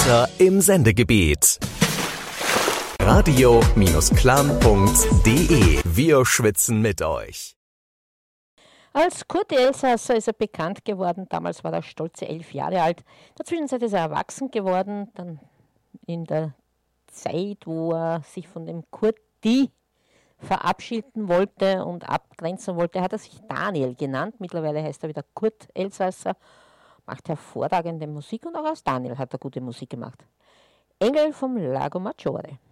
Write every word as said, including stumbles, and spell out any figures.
Wetter im Sendegebiet. radio-klam punkt de. Wir schwitzen mit euch. Als Kurt Elsasser ist er bekannt geworden. Damals war er stolze elf Jahre alt. In der Zwischenzeit ist er erwachsen geworden. Dann in der Zeit, wo er sich von dem Kurti verabschieden wollte und abgrenzen wollte, hat er sich Daniel genannt. Mittlerweile heißt er wieder Kurt Elsasser. Macht hervorragende Musik und auch aus Daniel hat er gute Musik gemacht. Engel vom Lago Maggiore.